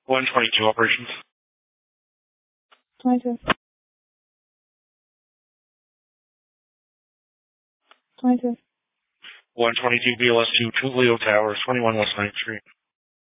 122 operations. 22. 22. 122 BLS 2 Leo Towers, 21 West 9th Street.